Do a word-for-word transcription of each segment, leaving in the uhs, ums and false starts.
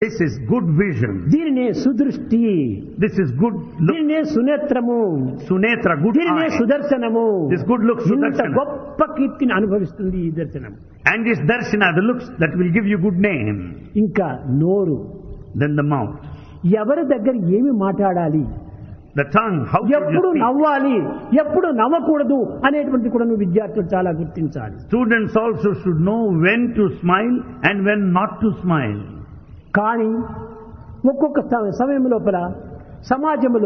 This is good vision. దీనినే సుదృష్టి, This is good look. దీనినే సునేత్రము, Sunetra, good దీనినే eye. సుదర్శనము. This good look, ఇంత sudarshana. గొప్ప కీర్తిని అనుభవిస్తుంది ఈ దర్శనం. And this darshana, the looks that will give you good name. ఇంకా నోరు, Then the mouth. ఎవరి దగ్గర ఏమి మాట్లాడాలి, The tongue, how should ఎప్పుడు you speak? నవ్వాలి, ఎప్పుడు నవ్వకూడదు అనేటువంటి కూడా నువ్వు విద్యార్థులు చాలా గుర్తించాలి. Students also should know when to smile and when not to smile. కానీ ఒక్కొక్క స- సమయం లోపల సమాజంలో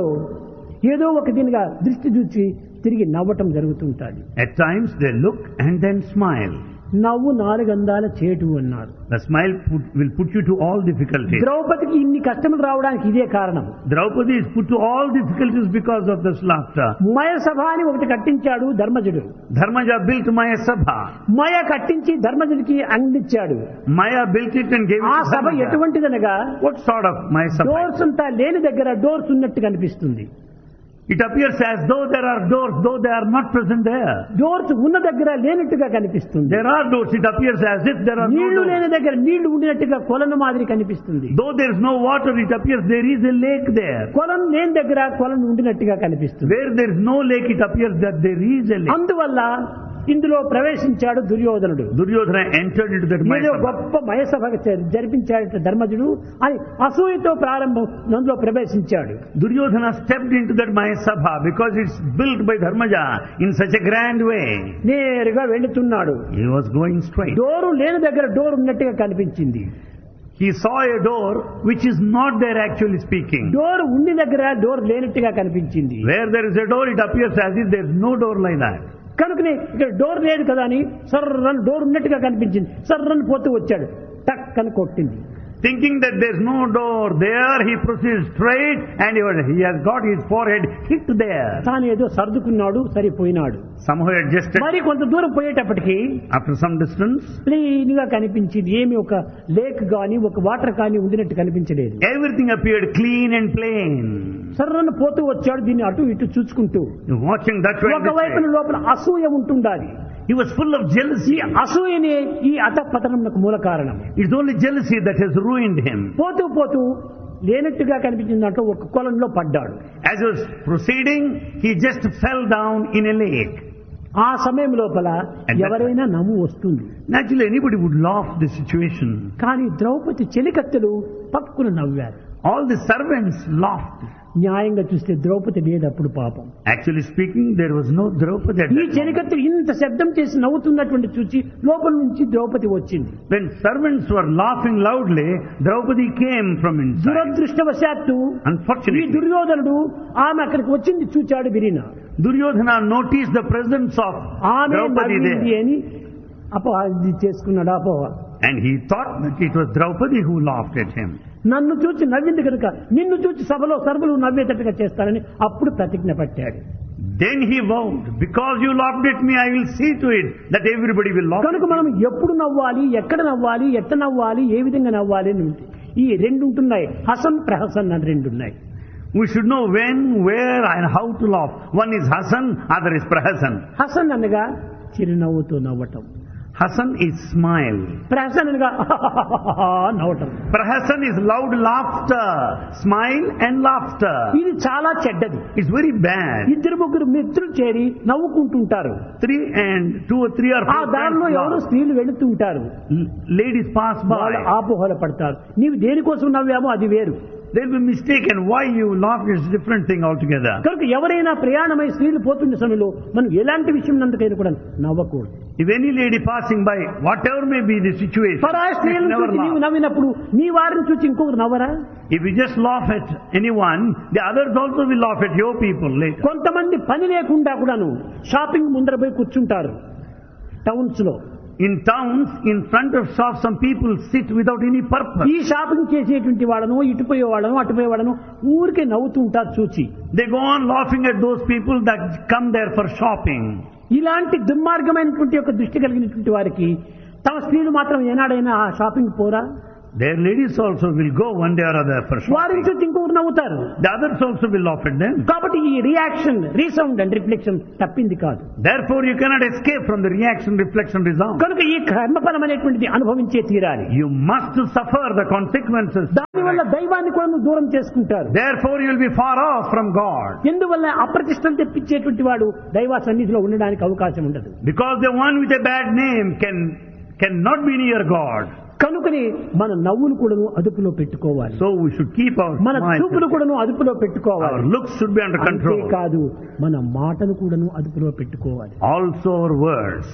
ఏదో ఒక దీనిగా దృష్టి చూచి తిరిగి నవ్వటం జరుగుతుంటుంది. At times they look and then smile. నవ్వు నాలుగందాల చేటు అన్నారు. The smile put, will put you to all difficulties. ద్రౌపదికి ఇన్ని కష్టములు రావడానికి ఇదే కారణం. Draupadi is put to all difficulties because of this laughter. మయ సభ అని ఒకటి కట్టించాడు ధర్మజుడు. Dharmaja built Maya Sabha. మయ కట్టించి ధర్మజుడికి అందించాడు. Maya built it and gave it ఆ to Sabha Dharmaja. ఎటువంటిదనగా What sort of Maya Sabha? Doors అంతా లేని దగ్గర డోర్స్ ఉన్నట్టు కనిపిస్తుంది. It appears as though there are doors, though they are not present there. Doors ఉన్న దగ్గర లేనట్టుగా కనిపిస్తుంది. There are doors, it appears as if there are no నీళ్లు doors. లేని దగ్గర నీళ్లు ఉండినట్టుగా కొలను మాదిరి కనిపిస్తుంది. Though there is no water, it appears there is a lake there. కొలను లేని దగ్గర కొలను ఉండినట్టుగా కనిపిస్తుంది. Where there is no lake, it appears that there is a lake. అందువల్ల ఇందులో ప్రవేశించాడు దుర్యోధనుడు. Duryodhana entered into that Maya ఏదో Sabha. గొప్ప మయసభ జరిపించాడు ధర్మజుడు అని అసూయతో ప్రారంభం అందులో ప్రవేశించాడు. Duryodhana stepped into that Maya Sabha because it's built by Dharmaja in such a grand way. నేరుగా వెళుతున్నాడు. He was going straight. Door లేని దగ్గర డోర్ ఉన్నట్టుగా కనిపించింది. He saw a door which is not there actually speaking. Door ఉండి దగ్గర door లేనట్టుగా కనిపించింది. Where there is a door, it appears as if there is no door like that. కనుకనే ఇక్కడ డోర్ లేదు కదా అని సర్రన్ డోర్ ఉన్నట్టుగా కనిపించింది. సర్రన్ పోతూ వచ్చాడు, టక్ అని కొట్టింది. Thinking that there is no door there, he proceeds straight and he was- he has got his forehead hit there. తాను ఏదో సర్దుకున్నాడు, సరిపోయినాడు. Somehow adjusted. మరి కొంత దూరం పోయేటప్పటికి After some distance, ప్లెయిన్ గా కనిపించింది. ఏమి ఒక లేక్ గాని ఒక వాటర్ కానీ ఉండినట్టు కనిపించలేదు. everything appeared clean and plain. సర్రను పోతూ వచ్చాడు, దీన్ని అటు ఇటు చూసుకుంటూ. Watching that way, and this ఒకవైపున way. లోపల అసూయ ఉంటుండాలి. He was full of jealousy. ఈ అసూయనే ఈ అధపతనమునకు మూల కారణం. It's only jealousy that has ruined him. పోతూ పోతూ లేనట్టుగా కనిపించిన దాంట్లో ఒక కొలంలో పడ్డాడు. As he was proceeding, he just fell down in a lake. ఆ సమయం లోపల And that- ఎవరైనా నవ్వు వస్తుంది. Naturally, anybody would laugh the situation. కానీ ద్రౌపది చెలికత్తెలు పక్కున నవ్వారు. All the servants laughed. న్యాయంగా చూస్తే ద్రౌపది లేదప్పుడు పాపం. Actually speaking, there was no Draupadi at ఈ that moment. చెలికత్తెలు ఇంత శబ్దం చేసి నవ్వుతున్నటువంటి చూసి లోపల నుంచి ద్రౌపది వచ్చింది. When servants were laughing loudly, Draupadi came from inside. దురదృష్టవశాత్తు ఈ Unfortunately, దుర్యోధనుడు ఆమె అక్కడికి వచ్చింది చూచాడు విరిన. Duryodhana noticed the presence of ఆమె Draupadi నవ్వింది there. అని అపోహ చేసుకున్నాడు. అపోహ And he thought that it was Draupadi who laughed at him. నన్ను చూచి నవ్వింది కనుక నిన్ను చూచి సభలో సర్వలు నవ్వేటట్టుగా చేస్తానని అప్పుడు ప్రతిజ్ఞ పట్టాడు. Then he vowed, because you laughed at me, I will see to it that everybody will laugh కనుక at మనం you. ఎప్పుడు నవ్వాలి, ఎక్కడ నవ్వాలి, ఎట్ట నవ్వాలి, ఏ విధంగా నవ్వాలి అని ఉంది. ఈ రెండు ఉంటున్నాయి, హసన్ ప్రహసన్ అని రెండు ఉన్నాయి. We should know when, where and how to laugh. One is Hasan, other is Prahasan. Hasan అనగా చిరునవ్వుతో నవ్వటం, Hasan is smile. ప్రహసన్ అనగా నవ్వటం. Prahasan is loud laughter, smile and laughter. ఇది చాలా చెడ్డది. It's very bad. ఇద్దరు ముగ్గురు మిత్రులు చేరి నవ్వుకుంటుంటారు. Three and two or three or ఆ four దారిలో friends ఎవరో laugh. స్త్రీలు వెళుతుంటారు. L- Ladies pass వాళ్ళు by. ఆపోహల పడతారు. నీవు దేనికోసం నవ్వామో అది వేరు. They'll be mistaken. Why you laugh is a different thing altogether. కనుక ఎవరైనా ప్రయాణమై స్త్రీలు పోతున్న సమయంలో మనం ఎలాంటి విషయం నందుకైనా కూడా నవ్వకూడదు. If any lady passing by, whatever may be the situation, పరాయి you స్త్రీలను never చూసి నీవు laugh. నవ్వినప్పుడు నీ వారిని చూసి ఇంకొకరు నవ్వరా? If you just laugh at anyone, the others also will laugh at your people later. కొంతమంది పని లేకుండా కూడాను షాపింగ్ ముందర పోయి కూర్చుంటారు టౌన్స్ లో. In towns, in front of shops, some people sit without any purpose. ఈ షాపింగ్ చేసేటువంటి వాళ్ళను, ఇటుపోయే వాళ్ళను, అటుపోయే వాళ్ళను ఊరికే నవ్వుతూ ఉంటారు చూచి. They go on laughing at those people that come there for shopping. ఇలాంటి దుర్మార్గమైనటువంటి యొక్క దృష్టి కలిగినటువంటి వారికి తమ స్త్రీలు మాత్రం ఏనాడైనా ఆ షాపింగ్ పోరా, Their ladies also will go one day or other for వారిని shopping. చూసి ఇంకొకరు నవ్వుతారు. The others also will laugh at them. కాబట్టి ఈ రియాక్షన్, రీసౌండ్ అండ్ రిఫ్లెక్షన్ తప్పింది కాదు. Therefore you cannot escape from the reaction, reflection, resound. కనుక ఈ కర్మఫలం అనేటువంటిది అనుభవించే తీరాలి. You must suffer the consequences. దానివల్ల దైవాన్ని కూడా నువ్వు దూరం చేసుకుంటారు. Therefore you will be far off from God. ఎందువల్ల అప్రతిష్టలు తెప్పించేటువంటి వాడు దైవ సన్నిధిలో ఉండడానికి అవకాశం ఉండదు. Because the one with a bad name can cannot be near God. కనుకని మన నవ్వును కూడాను అదుపులో పెట్టుకోవాలి. So we should keep our మన చూపును కూడాను అదుపులో పెట్టుకోవాలి. Our looks should be under control. కాదు, మన మాటను కూడాను అదుపులో పెట్టుకోవాలి. Also our words.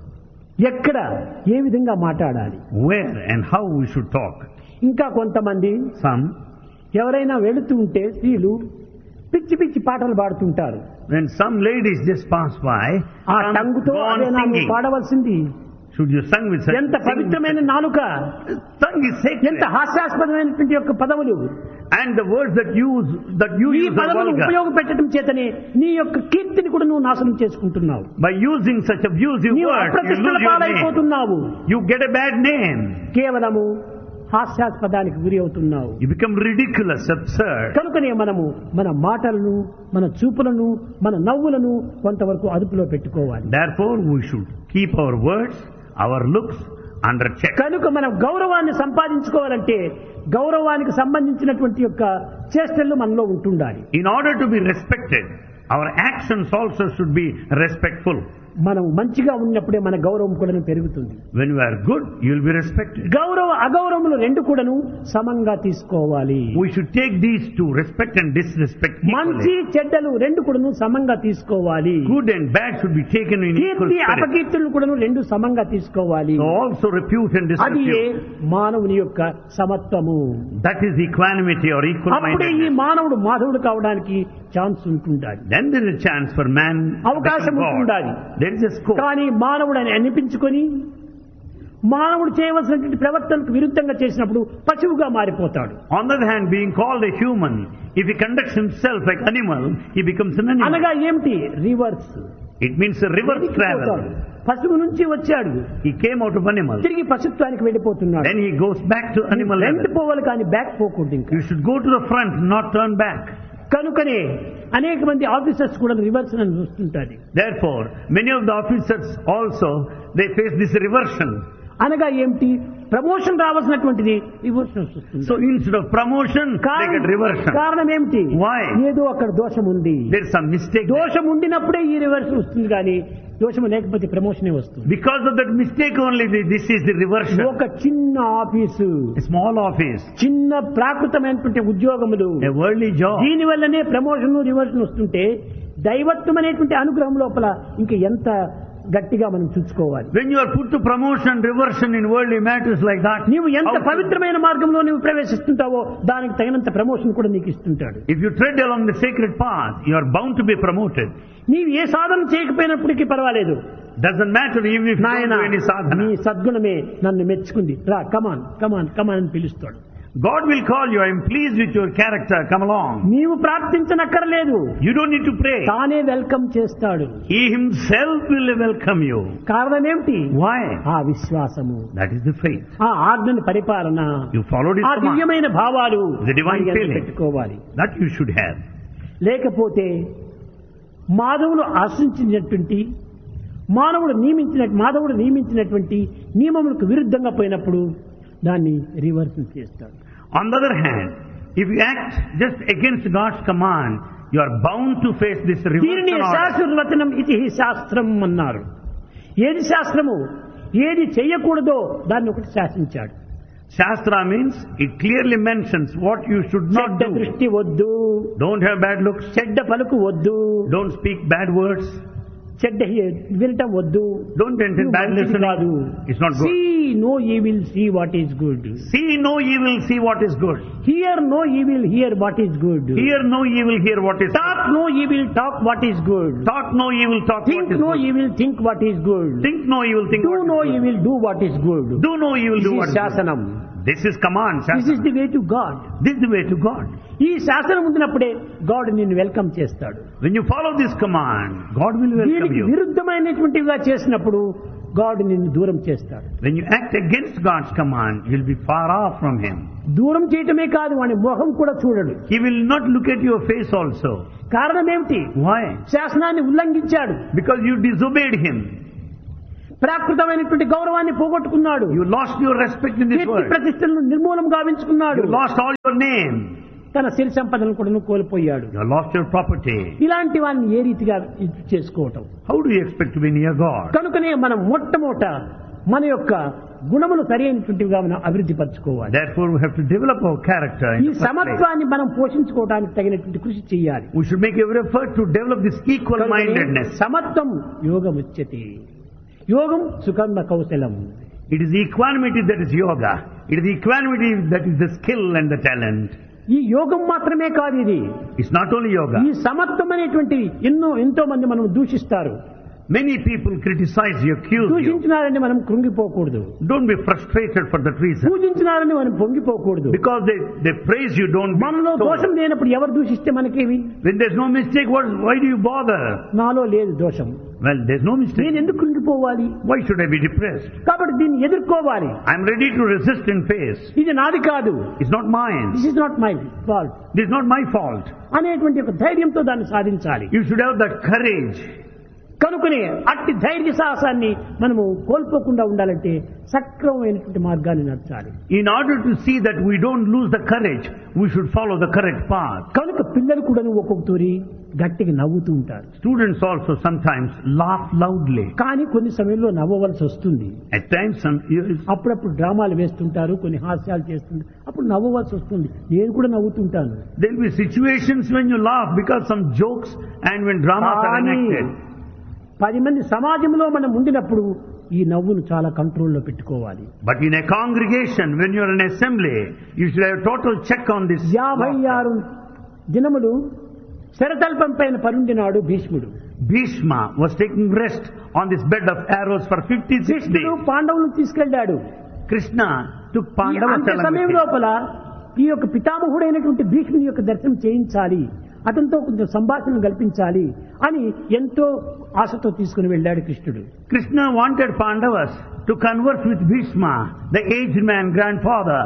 ఎక్కడ ఏ విధంగా మాట్లాడాలి, Where and how we should talk. ఇంకా కొంతమంది Some, ఎవరైనా వెళుతూ ఉంటే స్త్రీలు పిచ్చి పిచ్చి పాటలు పాడుతుంటారు. when some ladies just pass by, ఆ some టంగుతో go on అదే నాలుగు singing. పాడవలసింది. Should you sing with such? ఎంత పవిత్రమైన నాలుక, Tongue is sacred. ఎంత హాస్యాస్పదమైనటువంటి యొక్క పదములు. And the words that use that you ఈ use are పదములు vulgar. ఉపయోగపెట్టడం చేతనే నీ యొక్క కీర్తిని కూడా నువ్వు నాశనం చేసుకుంటున్నావు. By using such abusive నీవు words, you అప్రతిష్టల lose your name. పాలైపోతున్నావు. You get a bad name. కేవలము హాస్యాస్పదానికి గురి అవుతున్నావు. You become ridiculous, absurd. కనుకనే మనము మన మాటలను, మన చూపులను, మన నవ్వులను కొంతవరకు అదుపులో పెట్టుకోవాలి. Therefore, we should keep our words, our looks under check. కనుక మనం గౌరవాన్ని సంపాదించుకోవాలంటే గౌరవానికి సంబంధించినటువంటి యొక్క చేష్టలు మనలో ఉంటుండాలి. In order to be respected, our actions also should be respectful. మనం మంచిగా ఉన్నప్పుడే మన గౌరవం కూడా పెరుగుతుంది. When you are good, you will be respected. గౌరవ అగౌరవములు రెండు కూడాను సమంగా తీసుకోవాలి. We should take these two, respect and disrespect, మంచి equally. చెడ్డలు రెండు కూడాను సమంగా తీసుకోవాలి. Good and bad should be taken in equal Keerthi spirit. అపకీర్తులను కూడాను రెండు సమంగా తీసుకోవాలి. So also repute and అది disrepute. మానవుని యొక్క సమత్వము. That is equanimity or equal అప్పుడే ఈ mindedness. మానవుడు మాధవుడు కావడానికి ఛాన్స్ ఉంటుండాలి. Then there is a chance for man to అవకాశం become God. ఉంటుండాలి. There is a scope. కానీ మానవుడు అని అనిపించుకొని మానవుడు చేయవలసినటువంటి ప్రవర్తనకు విరుద్ధంగా చేసినప్పుడు పశువుగా మారిపోతాడు. On the other hand, being called a human, if he conducts himself like animal, he becomes an animal. అనగా ఏమిటి? Reverse. It means a reverse travel. పశువు నుంచి వచ్చాడు, He came out of animal. తిరిగి పశుత్వానికి వెళ్ళిపోతున్నాడు. Then he goes back to animal front level. పోవాలి కానీ back పోకూడదు. ఇంకా You should go to the front, not turn back. కనుకనే అనేక మంది ఆఫీసర్స్ కూడా రివర్స్ అని చూస్తుంటారు. Therefore, many of the officers also, they face this reversion. అనగా ఏమిటి? ప్రమోషన్ రావాల్సినటువంటిది రివర్షన్ వస్తుంది. So instead of promotion, they get reversion. కారణం ఏమిటి? Why? ఏదో అక్కడ దోషం ఉంది. There is some mistake. దోషం ఉండినప్పుడే ఈ రివర్షన్ వస్తుంది, కానీ దోషం లేకపోతే ప్రమోషనే వస్తుంది. Because of that mistake only, this is the reversion. ఒక చిన్న ఆఫీసు, A small office, చిన్న ప్రాకృతమైనటువంటి ఉద్యోగములు, a worldly job. దీని వల్లనే ప్రమోషన్ రివర్షన్ వస్తుంటే దైవత్వం అనేటువంటి అనుగ్రహం లోపల ఇంకా ఎంత గట్టిగా మనం చూసుకోవాలి. When you are put to promotion, reversion in worldly matters like that, నీవు ఎంత how to- పవిత్రమైన మార్గంలో నువ్వు ప్రవేశిస్తుంటావో దానికి తగినంత ప్రమోషన్ కూడా నీకు ఇస్తుంటాడు. if you tread along the sacred path, you are bound to be promoted. నీవు ఏ సాధన చేయకపోయినప్పటికీ పర్వాలేదు. Doesn't matter even if you don't నాయన do any నీ sadhana. సద్గుణమే నన్ను మెచ్చుకుంది, రా కమాన్ కమాన్ కమాన్ అని పిలుస్తాడు. God will call you, I am pleased with your character, come along. నీవు ప్రార్థించనక్కర్లేదు, You don't need to pray. తానే వెల్కమ్ చేస్తాడు. He himself will welcome you. కారణం ఏమిటి? Why? ఆ విశ్వాసము, That is the faith. ఆ ఆజ్ఞని పరిపాలన, You followed his ఆ command. దివ్యమైన భావాలు The divine మనకి feeling. పెట్టుకోవాలి. That you should have. లేకపోతే మాధవుడు ఆశించినటువంటి మానవుడు నియమించిన మాధవుడు నియమించినటువంటి నియమములకు విరుద్ధంగా పోయినప్పుడు దాన్ని రివర్స్ చేస్తాడు. On the other hand, if you act just against God's command, you are bound to face this దీనిని reversion order. శాస్త్రవచనం ఇది శాస్త్రం అన్నారు. ఏది శాస్త్రము? ఏది చెయ్యకూడదో దాన్ని ఒకటి శాసించాడు. Shastra means it clearly mentions what you should not చెడ్డ do. దృష్టి వద్దు, Don't have bad looks. చెడ్డ పలుకు వద్దు, Don't speak bad words. చెడ్డ వినటం వద్దు, Don't entertain bad మంచిది కాదు. listening. It's not good. See no evil, see what is good. See no evil, see what is good. Hear no evil, hear what is good. Hear no evil, hear what is Talk no evil, talk what is good. Talk no evil, talk Think what is no good. evil, think what is good. Think no evil, think Do what is no good. evil, do what is good. Do no evil, This do is what is good. శాసనం. This is command, This is Shastra. the way to God. This is the way to God. ఈ శాసనం ఉండినప్పుడే God నిన్ను welcome చేస్తాడు. When you follow this command, God will welcome దీనికి you. విరుద్ధమైనటువంటివిగా చేసినప్పుడు God నిన్ను దూరం చేస్తాడు. When you act against God's command, you'll be far off from Him. దూరం చేయటమే కాదు, వాని మొహం కూడా చూడడు. He will not look at your face also. కారణం ఏమిటి? Why? శాసనాన్ని ఉల్లంఘించాడు. Because you disobeyed Him. ప్రాకృతమైనటువంటి గౌరవాన్ని పోగొట్టుకున్నాడు. You lost your respect in this Keerthi world. ప్రతిష్టలను నిర్మూలం గావించుకున్నాడు. You lost all your name. తన సిరి సంపదలను కూడా కోల్పోయాడు. You lost your property. ఇలాంటి వాడిని ఏ రీతిగా ఇది చేసుకోవటం? How do you expect to be near God? కనుకనే మనం మొట్టమొదట మన యొక్క గుణములు సరైనటువంటివిగా మనం అభివృద్ధి పరచుకోవాలి. Therefore, we have to develop our character. ఈ సమత్వాన్ని మనం పోషించుకోవడానికి తగినటువంటి కృషి చేయాలి. We should make every effort to develop this equal-mindedness. సమత్వం యోగముచ్యతే. యోగం సుకర్మ కౌశలం. It is equanimity that is yoga. It is equanimity that is the skill and the talent. ఈ యోగం మాత్రమే కాదు ఇది. It's not only yoga. ఈ సమత్వం అనేటువంటి ఎన్నో ఎంతో మంది మనం దూషిస్తారు. Many people criticize you, accuse you. దూషించినారని మనం కృంగిపోకూడదు. Don't be frustrated for that reason. పూజించినారని మనం పొంగిపోకూడదు. Because they, they praise you, don't be మనలో దోషం stoned. లేనప్పుడు ఎవరు దూషిస్తే మనకేమి? When there's no mistake, what, why do you bother? నాలో లేదు దోషం, Well, there's no నేను mistake. ఎందుకు కృంగిపోవాలి? Why should I be depressed? కాబట్టి దీన్ని ఎదుర్కోవాలి. I'm ready to resist and face. ఇది నాది కాదు, It's not mine. This is not my fault This is not my fault. అనేటువంటి ఒక ధైర్యంతో దాన్ని సాధించాలి. You should have that courage. కనుకనే అట్టి ధైర్య సాహసాన్ని మనము కోల్పోకుండా ఉండాలంటే సక్రమమైనటువంటి మార్గాన్ని నడచాలి. In order to see that we don't lose the courage, we should follow the correct path. కనుక పిల్లలు కూడా ఒక్కొక్క తూరి గట్టిగా నవ్వుతూ ఉంటారు. Students also sometimes laugh loudly. కానీ కొన్ని సమయంలో నవ్వవలసి వస్తుంది. At times, some years, అప్పుడప్పుడు డ్రామాలు వేస్తుంటారు, కొన్ని హాస్యాలు చేస్తుంటారు, అప్పుడు నవ్వవలసి వస్తుంది. నేను కూడా నవ్వుతుంటాను. there will be situations when you laugh because some jokes and when dramas are కానీ enacted. పది మంది సమాజంలో మనం ఉండినప్పుడు ఈ నవ్వును చాలా కంట్రోల్లో పెట్టుకోవాలి. But in a congregation, when you are in assembly, you should have total check on this. యాభై ఆరు దినములు శరతల్పం పైన పరుండినాడు భీష్ముడు. Bhishma was taking rest on this bed of arrows for fifty-six కృష్ణుడు days. పాండవులను తీసుకెళ్లాడు. Krishna took ఈ Pandavas అంత్య along సమయం with him. లోపల ఈ యొక్క పితామహుడైనటువంటి భీష్ముని యొక్క దర్శనం చేయించాలి, అతనితో కొంచెం సంభాషణ కల్పించాలి అని ఎంతో ఆశతో తీసుకుని వెళ్ళాడు కృష్ణుడు. Krishna wanted Pandavas to converse with Bhishma, the aged man, grandfather.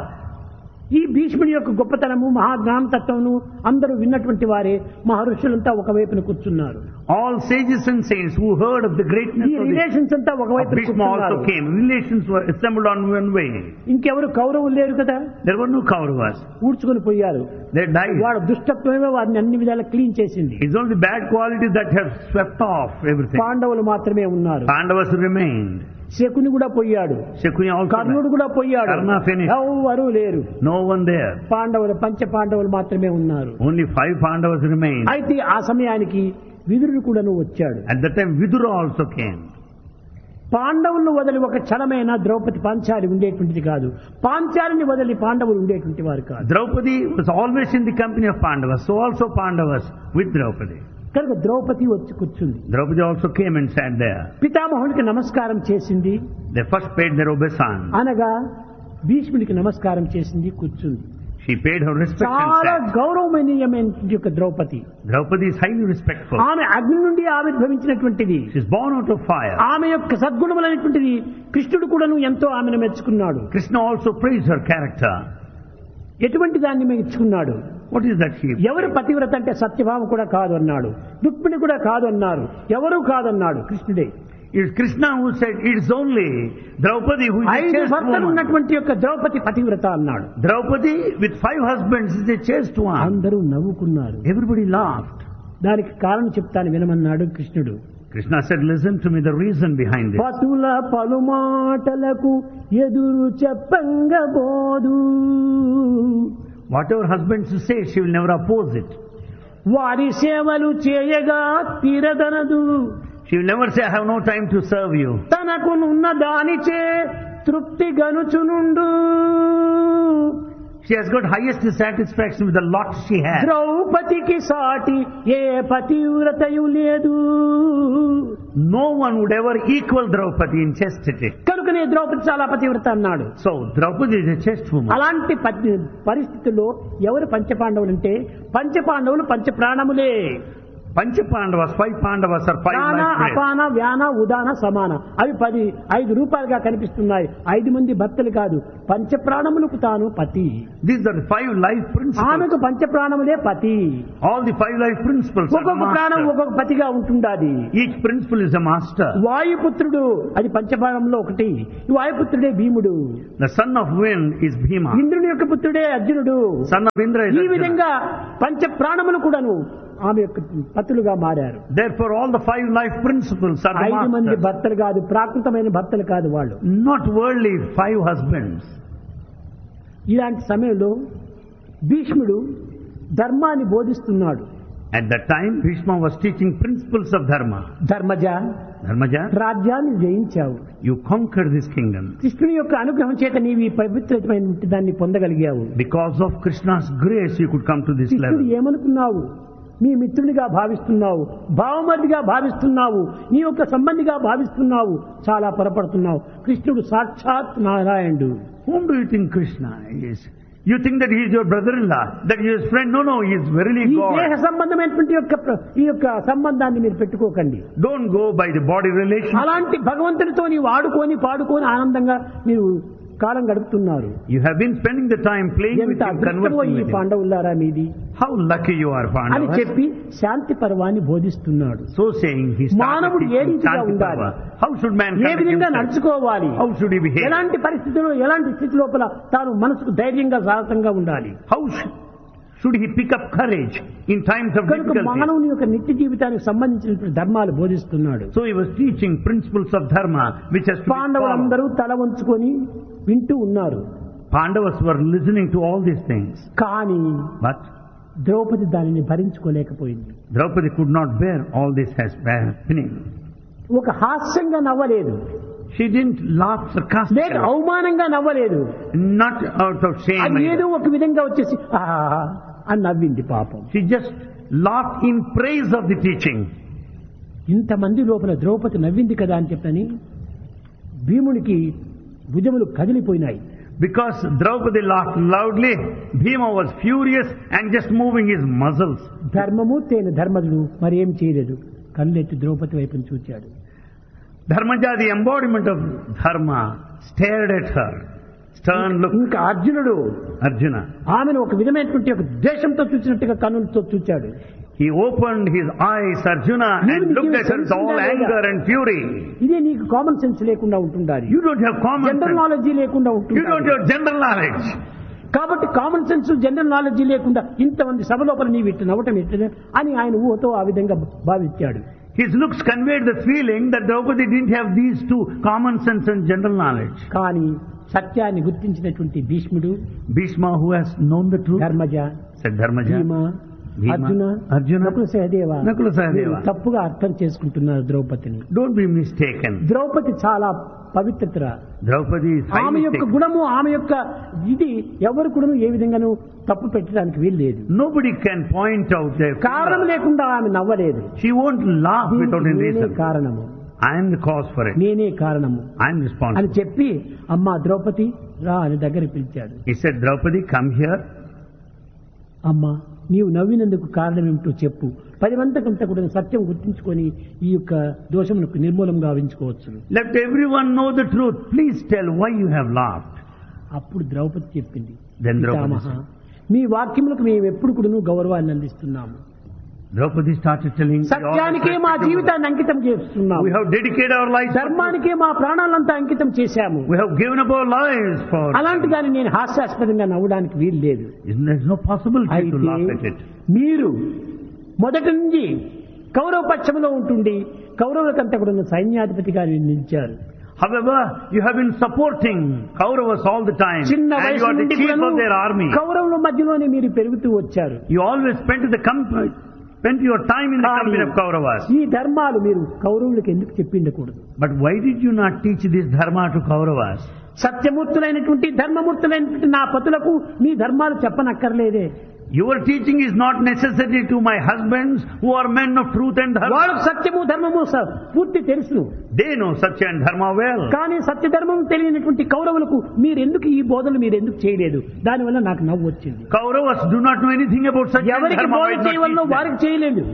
ఈ భీష్ముని యొక్క గొప్పతనము మహాజ్ఞానతత్వమును అందరూ విన్నటువంటి వారే మహర్షులంతా ఒకవైపున కూర్చున్నారు. All sages and saints who heard of the greatness ఈ of, the, రిలేషన్స్ అంతా of ఒకవైపున Bhishma also కూర్చున్నారు. came. Relations were assembled on one way. ఇంకెవరు కౌరవులు లేరు కదా, There were no Kauravas. ఊడ్చుకొని పోయారు. They died. వాడు దుష్టత్వమే వారిని అన్ని విధాలా క్లీన్ చేసింది. It's only bad qualities that have swept off everything. పాండవులు మాత్రమే ఉన్నారు. Pandavas remained. శకుని కూడా పోయాడు, Shakuni also కర్ణుడు died. కూడా పోయాడు, Karna finished. ఎవరు లేరు. No one there. పాండవులు పంచ పాండవులు మాత్రమే ఉన్నారు. Only five Pandavas remained. అయితే ఆ సమయానికి విదురుడు కూడాను వచ్చాడు. At that time, Vidura also came. పాండవులను వదిలి ఒక క్షణమైన ద్రౌపది పాంచాలి ఉండేటువంటిది కాదు, పాంచాలిని వదిలి పాండవులు ఉండేటువంటి వారు కాదు. Draupadi was always in the company of Pandavas, so also Pandavas with Draupadi. కనుక ద్రౌపది వచ్చి కూర్చుంది. Draupadi also came and sat there. పితామహునికి నమస్కారం చేసింది, They first paid their obeisance. అనగా భీష్ముడికి నమస్కారం చేసింది, కూర్చుంది. She paid her respect and చాలా sat. గౌరవమనీయమైన యొక్క Draupadi. Draupadi is highly respectful. ఆమె అగ్ని నుండి ఆవిర్భవించినటువంటిది. She is born out of fire. ఆమె యొక్క సద్గుణములైనటువంటిది కృష్ణుడు కూడాను ఎంతో ఆమెను మెచ్చుకున్నాడు. Krishna also praised her character. ఎటువంటి దాన్ని మెచ్చుకున్నాడు? What is that she? ఎవరు పతివ్రత అంటే సత్యభామ కూడా కాదు అన్నాడు, రుక్మిణి కూడా కాదు అన్నారు, ఎవరు కాదన్నాడు కృష్ణుడే. It is Krishna who said it is only Draupadi who is a ఐదు chaste భర్తలు woman. ఉన్నటువంటి యొక్క ద్రౌపది పతివ్రత అన్నాడు. Draupadi with five husbands is a chaste one. అందరూ నవ్వుకున్నారు. Everybody laughed. దానికి కారణం చెప్తాను వినమన్నాడు కృష్ణుడు. Krishna said, listen to me, the reason behind this. పతుల పలుమాటలకు ఎదురు చెప్పంగబోదు, Whatever husbands say, she will never oppose it. వారి సేవలు చేయగా తీరదనదు, She will never say, I have no time to serve you. తనకునున్న దానిచే తృప్తి గనుచునుండు. She has got highest satisfaction with the lot she has. ద్రౌపదికి సాటి ఏ పతివ్రతయు లేదు. No one would ever equal Draupadi in chastity. కనుకనే ద్రౌపది చాలా పతివ్రత అన్నాడు. So, Draupadi is a chaste woman. అలాంటి ప- పరిస్థితుల్లో ఎవరు పంచపాండవులు అంటే పంచపాండవులు పంచ ప్రాణములే. Pancha Pandavas, five Pandavas are five ప్రాణ life threads. అపాన వ్యాన ఉదాన సమాన అవి పది ఐదు రూపాయలుగా కనిపిస్తున్నాయి. ఐదు మంది భర్తలు కాదు, పంచ ప్రాణములకు తాను పతి. These are the five life principles. ఆమెకు పంచ ప్రాణములే పతి. All the five life principles are the ఒక్కొక్క ప్రాణం master. ఒక్కొక్క పతిగా ఉంటుండాది. Each principle is a master. వాయుపుత్రుడు అది పంచప్రాణంలో ఒకటి. ఈ వాయుపుత్రుడే భీముడు. The son of wind is Bhima. ఇంద్రుని యొక్క పుత్రుడే అర్జునుడు. Son of Indra is ఈ Arjuna. విధంగా పంచ ప్రాణములు కూడాను ఆమె యొక్క పతులుగా మారారు. Therefore all the five life principles are the ఐదు మంది masters. భర్తలు కాదు, ప్రాకృతమైన భర్తలు కాదు వాళ్ళు. Not worldly five husbands. ఇలాంటి సమయంలో భీష్ముడు ధర్మాన్ని బోధిస్తున్నాడు. At that time Bhishma was teaching principles of dharma. Dharmaja, Dharmaja, రాజ్యాన్ని జయించావు. you conquered this kingdom. కృష్ణుని యొక్క అనుగ్రహం చేత నీవు ఈ పవిత్రమైన దాన్ని పొందగలిగావు. Because of Krishna's grace you could come to this కృష్ణుడు level. ఏమనుకున్నావు? నీ మిత్రునిగా భావిస్తున్నావు, భావమర్దిగా భావిస్తున్నావు, నీ యొక్క సంబంధిగా భావిస్తున్నావు. చాలా పొరపడుతున్నావు. కృష్ణుడు సాక్షాత్ నారాయణుడు. Whom do you think Krishna is? You think that he is your brother-in-law, that he is his friend? No, no, he is verily ఈ దేహ God. సంబంధమైనటువంటి యొక్క ప్ర- ఈ యొక్క సంబంధాన్ని మీరు పెట్టుకోకండి. Don't go by the body relation. అలాంటి భగవంతునితో నీవు ఆడుకొని పాడుకొని ఆనందంగా మీరు కాలం గడుపుతున్నారు. You have been spending the time playing with ఎంత him, అదృష్టమో conversing ఈ with him. పాండవులారా మీది How lucky you are, అని Pandavas. చెప్పి శాంతి పర్వాన్ని బోధిస్తున్నాడు. So saying, he started మానవుడు ఏ teaching రీతిగా Shanti ఉండాలి? Parva. How should man A conduct విధంగా himself? నడుచుకోవాలి? How should he behave? ఎలాంటి పరిస్థితుల్లో ఎలాంటి స్థితి లోపల తాను మనసుకు ధైర్యంగా సాహసంగా ఉండాలి? How sh- should he pick up courage in times of కనుక difficulty? మానవుని యొక్క నిత్య జీవితానికి సంబంధించినటువంటి ధర్మాలు బోధిస్తున్నాడు. So he was teaching principles of dharma which has to be followed. పాండవులందరూ తల వంచుకొని వింటూ ఉన్నారు. Pandavas were listening to all these things. కానీ But ద్రౌపది దానిని భరించుకోలేకపోయింది. Draupadi could not bear all this as happening. ఒక హాస్యంగా నవ్వలేదు, She didn't laugh లేక sarcastically. అవమానంగా నవ్వలేదు. Not out of shame. అది ఏదో either. ఒక విధంగా వచ్చేసి "ఆ" అని నవ్వింది పాపం. She just laughed in praise of the teaching. ఇంతమంది లోపల ద్రౌపది నవ్వింది కదా అని చెప్పని భీమునికి భుజములు కదిలిపోయినాయి. Because Draupadi laughed loudly, Bhima was furious and just moving his muscles. ధర్మమూర్తి అయిన ధర్మజుడు మరి ఏం చేయలేదు, కళ్ళెత్తి ద్రౌపది వైపుని చూచాడు. Dharmaja, the embodiment of dharma, stared at her. Stern look. ఇంకా అర్జునుడు Arjuna. ఆమెను ఒక విధమైనటువంటి ఒక ద్వేషంతో చూసినట్టుగా కన్నులతో చూచాడు. He opened his eyes, Arjuna, and looked at her with all anger and fury. ఇదే నీకు కామన్ సెన్స్ లేకుండా ఉంటుండాలి, You don't have common general sense. Knowledge లేకుండా You don't ఉంటుంది. have general knowledge. కాబట్టి కామన్ సెన్స్ జనరల్ నాలెడ్జీ లేకుండా ఇంతమంది సభ లోపల నీవు ఇట్టు నవ్వటం ఎట్టు అని ఆయన ఊహతో ఆ విధంగా భావించాడు. His looks conveyed the feeling that Draupadi didn't have these two, common sense and general knowledge. కానీ సత్యాన్ని గుర్తించినటువంటి భీష్ముడు, Bhishma, who has known the truth, Dharmaja, said Dharmaja, భీమ, Bhima, అర్జున, Arjuna, నకుల సహదేవ నకుల సహదేవ. మీరు తప్పుగా అర్థం చేసుకుంటున్నారు ద్రౌపదిని. don't be mistaken. ద్రౌపది చాలా పవిత్రత. Draupadi is ఆమె highly యొక్క sacred. గుణము, ఆమె యొక్క ఇది ఎవరు కూడా ఏ విధంగానూ తప్పు పెట్టడానికి వీల్లేదు. Nobody can point out their కారణం లేకుండా ఆమె నవ్వలేదు. She won't laugh without any నేనే reason. కారణము, I am the cause for it. నేనే కారణము I am అని responsible. చెప్పి అమ్మా ద్రౌపది రా అని దగ్గర పిలిచాడు. He said, Draupadi, come here. అమ్మా నీవు నవ్వినందుకు కారణం ఏమిటో చెప్పు. పది మందికంతా కూడా సత్యం గుర్తించుకొని ఈ యొక్క దోషమునకు నిర్మూలం గావించుకోవచ్చు. Let everyone know the truth. Please tell why you have laughed. అప్పుడు ద్రౌపది చెప్పింది, Then Draupadi పితామహ, మీ వాక్యములకు మేము ఎప్పుడు కూడా గౌరవాన్ని అందిస్తున్నాము. Draupadi started telling, "We all సత్యానికే మా respect you. జీవితాన్ని అంకితం చేస్తున్నాము. We have dedicated our lives. for truth. ధర్మానికే మా ప్రాణాలంతా అంకితం చేశాము. We have given up our lives for. అలాంటి దాన్ని నేను హాస్యాస్పదంగా నవ్వడానికి వీలు లేదు. Isn't there no possibility to laugh at అయితే it? మీరు మొదటి నుంచి కౌరవ పక్షంలో ఉంటుండి కౌరవులకంతా కూడా సైన్యాధిపతిగా నిలిచారు. However, you have been supporting Kauravas all the time, చిన్న and you వయసు are the నుండి chief కూడాను of their army. కౌరవుల మధ్యలోనే మీరు పెరుగుతూ వచ్చారు. You always spent the company, spent your time in the కానీ company of Kauravas. ఈ ధర్మాలు మీరు కౌరవులకు ఎందుకు చెప్పిండకూడదు? But why did you not teach this dharma to Kauravas? సత్యమూర్తులైనటువంటి ధర్మమూర్తులైనటువంటి నా పతులకు మీ ధర్మాలు చెప్పనక్కర్లేదే. Your teaching is not necessary to my husbands who are men of truth and dharma. వాళ్ళకు సత్యము ధర్మము స- పూర్తి తెలుసు. They know Satya and Dharma well. కానీ సత్యధర్మం తెలియనటువంటి కౌరవులకు మీరు ఎందుకు ఈ బోధలు మీరు ఎందుకు చేయలేదు? దానివల్ల నాకు నవ్వు వచ్చింది. Kauravas do not know anything about Satya and ఎవరికి Dharma. బోధ Why not చేయవల్లో teach them? వారికి చేయలేదు.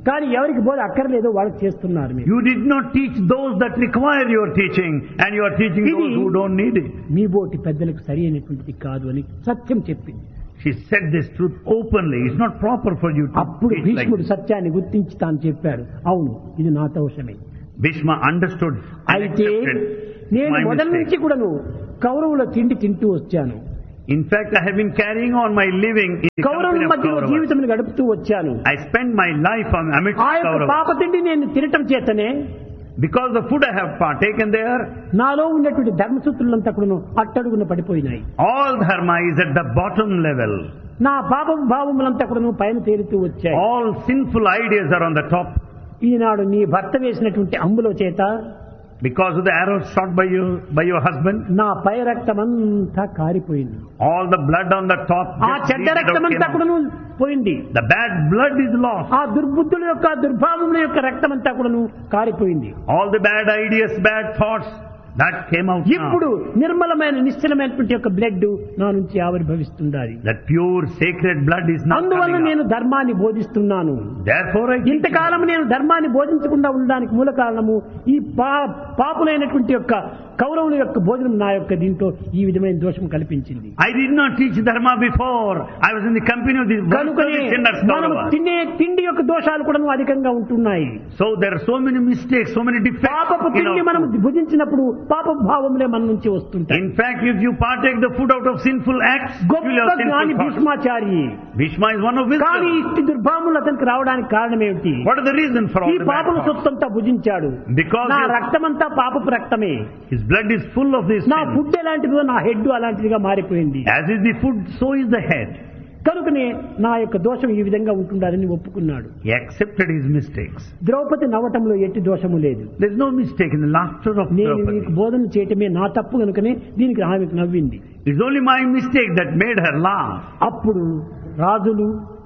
కానీ ఎవరికి బోధ అక్కర్లేదో వాళ్ళకి చేస్తున్నారు మీరు. You did not teach those that require your teaching, and you are teaching ఇది those who don't need it. మీ బోటి పెద్దలకు సరి అయినటువంటిది కాదు అని సత్యం చెప్పింది. She said this truth openly. It's not proper for you to అప్పుడు teach like భీష్ముడు this. సత్యాన్ని గుర్తించి తాను చెప్పాడు, అవును ఇది నా దోషమే. Bhishma understood and అయితే accepted నేను my మొదటి నుంచి mistake. కూడాను కౌరవుల తిండి తింటూ వచ్చాను. In fact, I have been carrying on my living in the కౌరవుల company of మధ్యలో Kauravas. జీవితం గడుపుతూ వచ్చాను. I spent my life on- amidst ఆ యొక్క Kauravas. పాప తిండి నేను తినటం చేతనే Because the food I have partaken there, నాలో ఉన్నటువంటి ధర్మసూత్రులంతా కూడాను అట్టడుగున పడిపోయినాయి. all dharma is at the bottom level. నా పాపం భావములంతా కూడాను పైన తేలుతూ వచ్చాయి. All sinful ideas are on the top. ఈనాడు నీ భర్త వేసినటువంటి అంబులో చేత Because of the arrows shot by you, by your husband, నా పై రక్తమంతా కారిపోయింది. all the blood on the top, ఆ just చెడ్డ bleeded out, రక్తమంతా came కూడాను out. పోయింది. The bad blood is lost. ఆ దుర్బుద్ధుల యొక్క దుర్భావముల యొక్క రక్తమంతా కూడాను కారిపోయింది. All the bad ideas, bad thoughts, that came out ఇప్పుడు now. నిర్మలమైన నిశ్చలమైనటువంటి యొక్క బ్లడ్ నా నుంచి ఆవిర్భవిస్తుండాలి. That pure sacred blood is now అందువల్ల coming నేను out. ధర్మాన్ని బోధిస్తున్నాను. Therefore I teach ఇంతకాలం నేను ధర్మాన్ని బోధించకుండా ఉండడానికి మూల కారణము ఈ పా పాపులైనటువంటి యొక్క కౌరవుల యొక్క భోజనం నా యొక్క దీంట్లో ఈ విధమైన దోషం కల్పించింది. I did not teach dharma before. I was in the company of these కనుకనే worldly sinners. మనం Kauravas. తినే తిండి యొక్క దోషాలు కూడా అధికంగా ఉంటున్నాయి. So there are so many mistakes, so many defects. పాపపు in తిండి our మనం food. భుజించినప్పుడు పాప భావములే మన నుంచి వస్తుంటాయి. In fact, if you partake the food out of sinful acts, you will గొప్ప have జ్ఞాని sinful thoughts. Bhishmachari. Bhishma is one of కానీ wisdom. ఇట్టి దుర్భావములు అతనికి రావడానికి కారణం ఏమిటి? What is the reason for all ఈ the bad పాపల thoughts? సొత్తంతా భుజించాడు. Because నా his- రక్తమంతా పాపపు రక్తమే. His blood is full of this నా sin. ఫుడ్ ఎలాంటిదో నా హెడ్ అలాంటిదిగా మారిపోయింది. As is the food, so is the head. కనుకనే నా యొక్క దోషం ఈ విధంగా ఉంటుండాలని ఒప్పుకున్నాడు. He accepted his mistakes. Draupadi నవ్వటంలో ఎట్టి దోషము లేదు. There is no mistake in the laughter of నేను Draupadi. నీకు బోధన చేయటమే నా తప్పు కనుకనే దీనికి ఆమెకు నవ్వింది. It's only my mistake that made her laugh. అప్పుడు రాజులు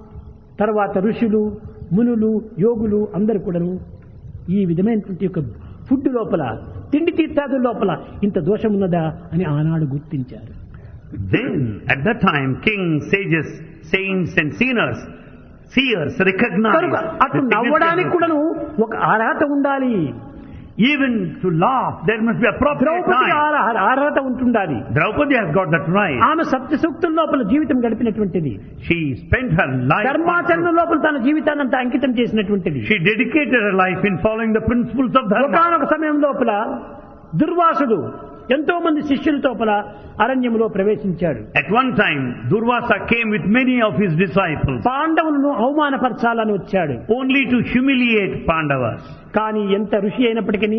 తర్వాత ఋషులు మునులు యోగులు అందరు కూడాను ఈ విధమైనటువంటి యొక్క ఫుడ్ లోపల తిండి తీర్థాదుల లోపల ఇంత దోషం ఉన్నదా అని ఆనాడు గుర్తించారు. Then, at that time, kings, sages, saints and sinners, seers recognized కనుక అటు the నవ్వడానికి significance. కూడాను ఒక అర్హత ఉండాలి. Even to laugh, there must be appropriate Draupadi time. Arha- అర్హత ఉంటుండాలి. Draupadi has got that right. ఆమె సత్య సూక్తుల లోపల జీవితం గడిపినటువంటిది. She spent her life on ధర్మాచరణ truth. లోపల తన జీవితాన్ని అంతా అంకితం చేసినటువంటిది. She dedicated her life in following the principles of dharma. ఒకనొక సమయం లోపల దుర్వాసుడు ఎంతో మంది శిష్యుల లోపల అరణ్యములో ప్రవేశించాడు. At one time, Durvasa came with many of his disciples, పాండవులను అవమానపరచాలని వచ్చాడు. only to humiliate Pandavas. కానీ ఎంత ఋషి అయినప్పటికీ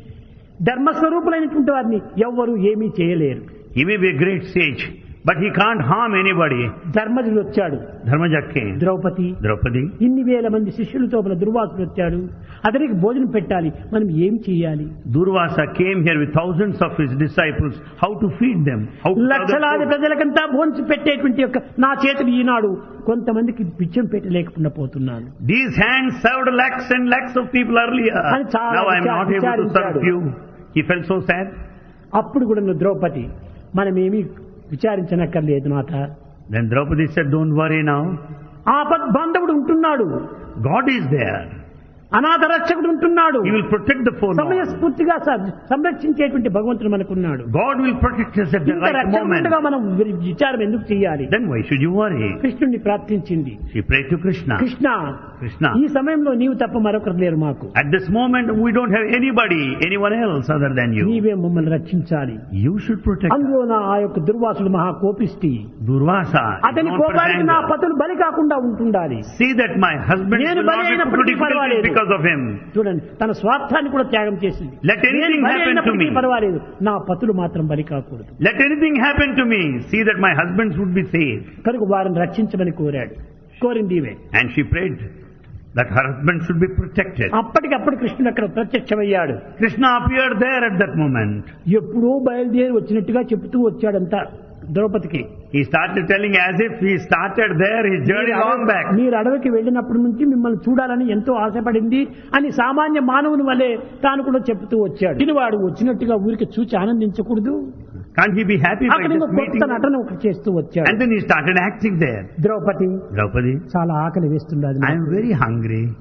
ధర్మస్వరూపులైనటువంటి వారిని ఎవ్వరూ ఏమీ చేయలేరు. He may be a great sage, but he can't harm anybody. ధర్మజుడు వచ్చాడు. Dharmaja came. ద్రౌపది Draupadi. ఇన్ని వేల మంది శిష్యులతో మన దుర్వాసుడు వచ్చాడు. అతనికి భోజనం పెట్టాలి, మనం ఏం చేయాలి? Durvasa came here with thousands of his disciples. How to feed them? How to serve them లక్షలాది food? ప్రజలకంతా భోంచి పెట్టేటువంటి యొక్క నా చేతులు ఈనాడు కొంతమందికి పిచ్చం పెట్టలేకుండా పోతున్నాను. These hands served lakhs and lakhs of people earlier. అని చాలా Now I am not able to serve విచారించాడు. few. He felt so sad. అప్పుడు కూడా నువ్వు ద్రౌపది మనమేమి విచారించనక్కర్లేదు నాథ. Then Draupadi said, don't worry now. ఆపద్బాంధవుడు ఉంటున్నాడు, God is there. అనాథ రక్షకుడు ఉంటున్నాడు, He will protect the forlorn. సమయస్ఫూర్తిగా స- సంరక్షించేటువంటి భగవంతుడు మనకున్నాడు. God will protect us at the ఇంత right moment. రక్షకుడుగా మనం వి- విచారం ఎందుకు చేయాలి? Then why should you worry? కృష్ణుడిని ప్రార్థించింది. She prayed to Krishna. Krishna Krishna. ఈ సమయంలో నీవు తప్ప మరొకరు లేరు మాకు. At this moment, we don't have anybody, anyone else other than you. నీవే మమ్మల్ని రక్షించాలి. You should protect us. అందులో నా ఆ యొక్క దుర్వాసుడు మహా కోపిష్టి. Durvasa is అతని known for కోపానికి నా anger. పతులు బలి కాకుండా ఉంటుండాలి. See that my husband నేను will బలి not be put to అయినప్పటికీ difficulties పర్వాలేదు. because of him. చూడండి, తన స్వార్థాన్ని కూడా త్యాగం చేసింది. Let anything నేను బలి happen to అయినప్పటికీ me. పర్వాలేదు, నా పతులు మాత్రం బలి కాకూడదు. Let anything happen to me. See that my husbands would be saved. కనుక వారిని రక్షించమని కోరాడు. కోరింది ఇవే. And she prayed that her husband should be protected. అప్పటికప్పుడు కృష్ణుడు అక్కడ ప్రత్యక్షమయ్యాడు. Krishna appeared there at that moment. ఎప్పుడో బయలుదేరి వచ్చినట్టుగా చెబుతూ వచ్చాడంతా ద్రౌపదికి. He started telling as if he started there his journey long back. మీరు అడవికి వెళ్ళినప్పటి నుంచి మిమ్మల్ని చూడాలని ఎంతో ఆశపడింది అని సామాన్య మానవుని వలె తాను కూడా చెప్తూ వచ్చాడు. దీని వాడు వచ్చినట్టుగా ఊరికి చూచి ఆనందించకూడదు. Can't he be happy by అక్కడ just ఇంకో meeting? కొత్త నటన ఒకటి చేస్తూ వచ్చాడు. And then he started acting there. Draupadi Draupadi, చాలా ఆకలి వేస్తున్నది I నాకు. am very hungry.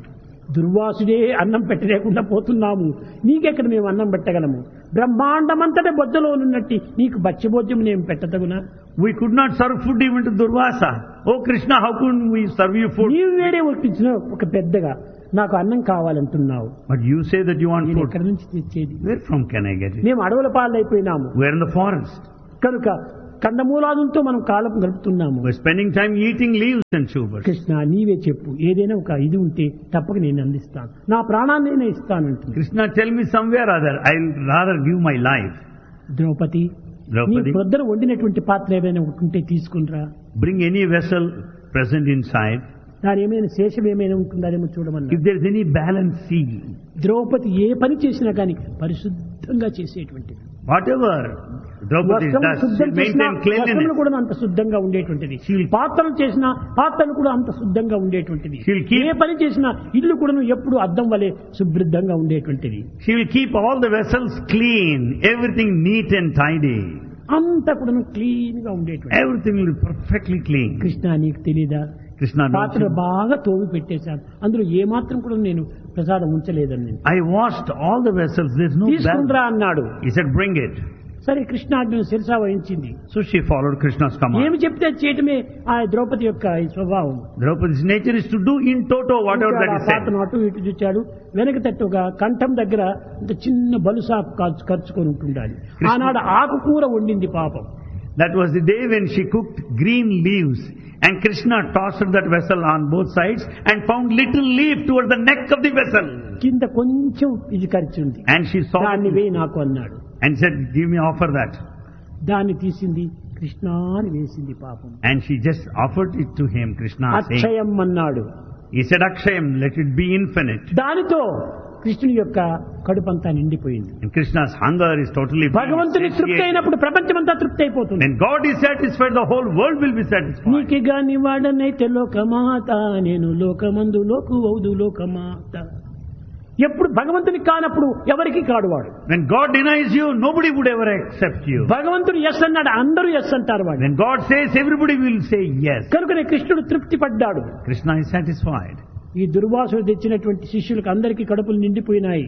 దుర్వాసుడే అన్నం పెట్టలేకుండా పోతున్నాము, నీకెక్కడ మేము అన్నం పెట్టగలము? బ్రహ్మాండమంతటే బొద్దలో ఉన్నట్టు నీకు బచ్చబోద్యం నేను పెట్టదగునా? We could not serve food even to Durvasa. Oh Krishna, how could we serve you food? నీవు వేరే ఒప్పించిన ఒక పెద్దగా నాకు అన్నం కావాలంటున్నావు. But you say that you want నేను food. ఎక్కడి నుంచి తెచ్చేది? Where from can I get it? మేము అడవుల పాలైపోయినాము. We are in the forest. కనుక కందమూలాదులతో మనం కాలం గడుపుతున్నాము. We are spending time eating leaves and tubers. Krishna నీవే చెప్పు, ఏదైనా ఒక ఇది ఉంటే తప్పక నేను అందిస్తాను, నా ప్రాణాన్ని నేనే ఇస్తానంటున్నాను. Krishna, tell me somewhere other. I'll rather give my life. Draupadi, నీ Draupadi, ప్రొద్దన వండినటువంటి పాత్ర ఏమైనా ఒకటి ఉంటే తీసుకునిరా. bring any vessel present inside. దాని ఏమైనా శేషం ఏమైనా ఉంటుందానేమో చూడమన్నా. If there is any balance, see. Draupadi ఏ పని చేసినా కానీ పరిశుద్ధంగా చేసేటువంటిది. Whatever Draupadi వస్త్రం does, శుద్ధం she చేసినా maintain వస్త్రములు cleanliness. కూడా అంత శుద్ధంగా ఉండేటువంటిది. She'll- పాత్రలు చేసినా పాత్రలు కూడా అంత శుద్ధంగా ఉండేటువంటిది. She'll keep- ఏ పని చేసినా ఇల్లు కూడా ఎప్పుడు అద్దం వలె శుభ్రంగా ఉండేటువంటిది. She will keep all the vessels clean, everything neat and tidy. అంతా కూడా క్లీన్ గా ఉండేటువంటి. Everything will be perfectly clean. Krishna నీకు తెలీదా? Krishna knows పాత్ర you. బాగా తోవి పెట్టేశాను, అందులో ఏ మాత్రం కూడా నేను ప్రసాదం ఉంచలేదని. నేను I washed all the vessels, there's no తీసుకుండ్రా balance. అన్నాడు. He said, bring it. సరే కృష్ణాజ్ఞను శిరసా వహించింది. So she followed Krishna's command. ఏమి చెప్తే చేయటమే ఆ ద్రౌపది యొక్క ఈ స్వభావం. Draupadi's nature is to do in toto whatever that ఆ is said. పాత్రను అటు ఇటు చూచాడు, వెనక తట్టుగా కంఠం దగ్గర ఇంత చిన్న బలుసాకు ఖర్చు ఖర్చుకొని ఉంటుండాలి. ఆనాడు ఆకుకూర వండింది పాపం. That was the day when she cooked green leaves, and Krishna tossed that vessel on both sides and found little leaf towards the neck of the vessel. కింద కొంచెం ఇది ఖర్చుంది, And she saw దాన్ని it వేయి నాకు అన్నాడు. and said, give me, offer that. దాన్ని తీసింది, కృష్ణ అని వేసింది పాపం. And she just offered it to him, Krishna saying. అక్షయం అన్నాడు. He said, Akshayam, let it be infinite. దానితో కృష్ణుని యొక్క కడుపంతా నిండిపోయింది. And Krishna's hunger is totally భగవంతుని తృప్తి satiated. అయినప్పుడు ప్రపంచమంతా తృప్తి అయిపోతుంది. When God is satisfied, the whole world will be satisfied. నీకి గాని వాడనైతే లోకమాత, నేను లోకమందు లోకు అవుదు లోకమాత. ఎప్పుడు భగవంతుని కానప్పుడు ఎవరికి కాడువాడు. When God denies you, nobody would ever accept you. భగవంతుడు ఎస్ అన్నాడు, అందరూ ఎస్ అంటారు వాడు. When God says, everybody will say yes. కనుకనే కృష్ణుడు తృప్తి పడ్డాడు. Krishna is satisfied. ఈ దుర్వాసుడు తెచ్చినటువంటి శిష్యులకు అందరికీ కడుపులు నిండిపోయినాయి.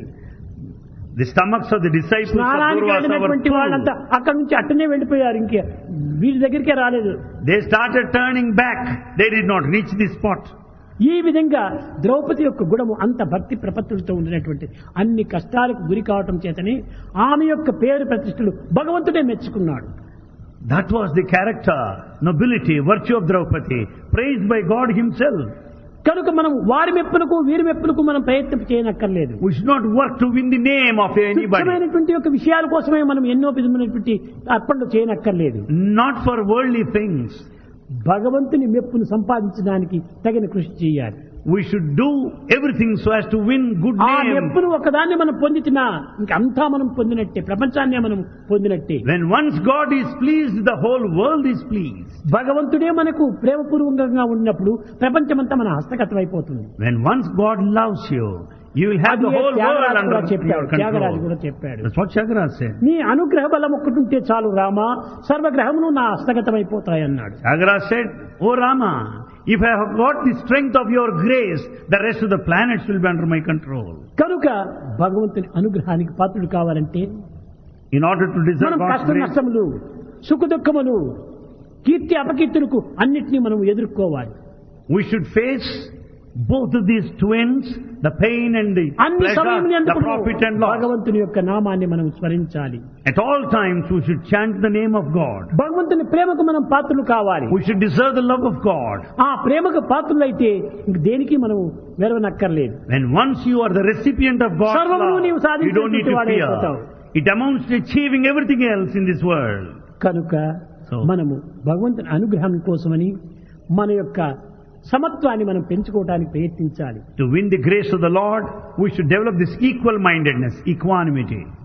The stomachs of the disciples of స్నానానికి Durvasa were వెళ్ళినటువంటి వాళ్ళంతా full. అక్కడి నుంచి అట్టనే వెళ్ళిపోయారు, ఇంకే వీరి దగ్గరికే రాలేదు. They started turning back. They did not reach the spot. ఈ విధంగా ద్రౌపది యొక్క గుణము అంత భక్తి ప్రపత్తులతో ఉండినటువంటి అన్ని కష్టాలకు గురి కావటం చేతనే ఆమె యొక్క పేరు ప్రతిష్టలు భగవంతుడే మెచ్చుకున్నాడు. That was the character, nobility, virtue of Draupadi, praised by God himself. కనుక మనం వారి మెప్పులకు వీరి మెప్పులకు మనం ప్రయత్నం చేయనక్కర్లేదు. We should not work to win the name of anybody. తుచ్చమైనటువంటి యొక్క విషయాల కోసమే మనం ఎన్నో విధమైనటువంటి అర్పణలు చేయనక్కర్లేదు. Not for worldly things. భగవంతుని మెప్పును సంపాదించడానికి తగిన కృషి చేయాలి. We should do everything so as to win good ఆ name. మెప్పును ఒకదాన్ని మనం పొందితినా ఇంకంతా మనం పొందినట్టే, ప్రపంచాన్నే మనం పొందినట్టే. When once God is pleased, the whole world is pleased. భగవంతుడే మనకు ప్రేమపూర్వకంగా ఉన్నప్పుడు ప్రపంచమంతా మన హస్తగతం అయిపోతుంది. When once God loves you, you will have the అదే whole world త్యాగరాజు under కూడా చెప్పాడు, your త్యాగరాజు control. కూడా చెప్పాడు. That's what Shagraj said. నీ అనుగ్రహ బలం ఒక్కటుంటే చాలు రామా, సర్వగ్రహములు నా హస్తగతం అయిపోతాయి అన్నాడు. Shagraj said, Oh Rama, if I have got the strength of your grace, the rest of the planets will be under my control. కనుక భగవంతుని అనుగ్రహానికి పాత్రుడు కావాలంటే In order to deserve మనం God's కష్ట grace, నష్టములు, సుఖ దుఃఖములు, కీర్తి అపకీర్తులకు అన్నిటినీ మనం ఎదుర్కోవాలి. we should face both of these twins, the pain and the అన్ని pleasure, సమయం the ఎందుకు profit and loss. భగవంతుని యొక్క నామాన్ని మనం స్మరించాలి. At all times we should chant the name of God. భగవంతుని ప్రేమకు మనం పాత్రలు కావాలి. We should deserve the love of God. ఆ ప్రేమకు పాత్రులైతే ఇంక దేనికి మనం వెరవనక్కర్లేదు. When once you are the recipient of God's సర్వమును love, నీవు you don't need to సాధించేటువంటి fear. వాడైపోతావు. It amounts to achieving everything else in this world. కనుక So- మనము భగవంతుని అనుగ్రహం కోసమని మన యొక్క సమత్వాన్ని మనం పెంచుకోవడానికి ప్రయత్నించాలి. To win the grace of the Lord, we should develop this equal mindedness, equanimity.